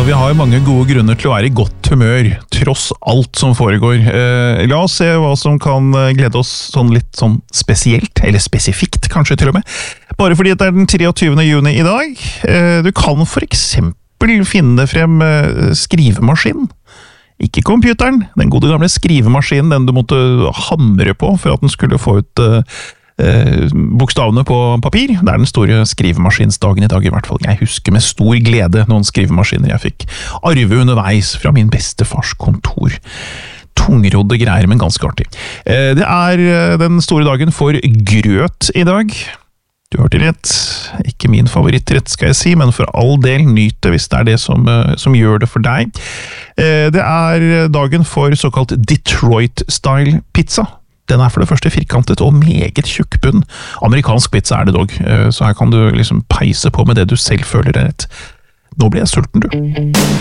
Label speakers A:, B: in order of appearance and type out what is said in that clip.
A: og vi har mange gode grunner til å være i godt humør, tross alt som foregår. La oss se hva som kan glede oss litt spesielt, eller spesifikt kanskje til og med. Bare fordi det den 23. juni i dag. Du kan for eksempel finne frem skrivemaskinen. Ikke computeren, den gode gamle skrivemaskinen, den du måtte hamre på for at den skulle få ut bokstavene på papir. Det den store skrivemaskinsdagen i dag i hvert fall. Jeg husker med stor glede noen skrivemaskiner jeg fikk arve underveis fra min bestefars kontor. Tungrodde greier, men ganske artig. Det den store dagen for grøt i dag. Du hørte rett. Ikke min favorittrett skal jeg si, men for all del nyt det hvis det det som gjør det for deg. Det dagen for såkalt Detroit-style pizza. Den for det første firkantet og meget tjukk bunn. Amerikansk pizza det dog, så her kan du liksom peise på med det du selv føler rett. Nå blir jeg sulten, du.